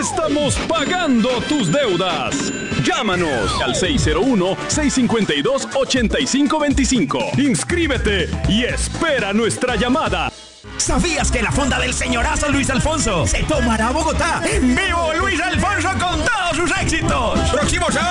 Estamos pagando tus deudas. Llámanos al 601-652-8525. Inscríbete y espera nuestra llamada. ¿Sabías que la fonda del señorazo Luis Alfonso se tomará a Bogotá? ¡En vivo, Luis Alfonso con todos sus éxitos! ¡Próximo sábado!